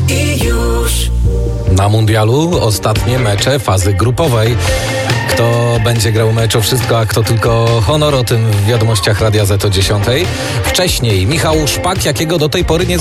i już. Na mundialu ostatnie mecze fazy grupowej. Kto będzie grał mecz o wszystko, a kto tylko honor, o tym w wiadomościach Radia Z o 10:00. Wcześniej Michał Szpak, jakiego do tej pory nie